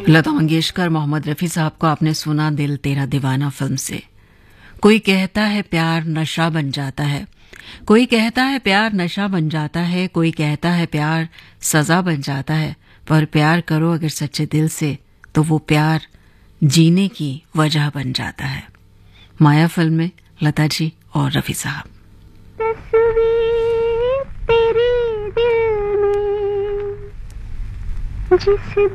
लता मंगेशकर, मोहम्मद रफ़ी साहब को आपने सुना दिल तेरा दीवाना फिल्म से। कोई कहता है प्यार नशा बन जाता है, कोई कहता है प्यार नशा बन जाता है, कोई कहता है प्यार सजा बन जाता है, पर प्यार करो अगर सच्चे दिल से तो वो प्यार जीने की वजह बन जाता है। माया फिल्म में लता जी और रफ़ी साहब। तस्वीर तेरे दिल में जिस